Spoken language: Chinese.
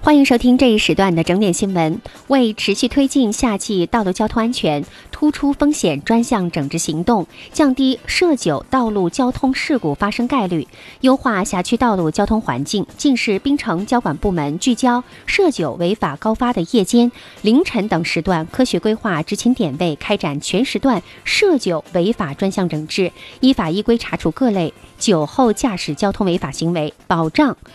欢迎收听这一时段的整点新闻。为持续推进夏季道路交通安全突出风险专项整治行动，降低涉酒道路交通事故发生概率，优化辖区道路交通环境，近市滨城交管部门聚焦涉酒违法高发的夜间、凌晨等时段，科学规划执勤点位，开展全时段涉酒违法专项整治，依法依规查处各类酒后驾驶交通违法行为，保障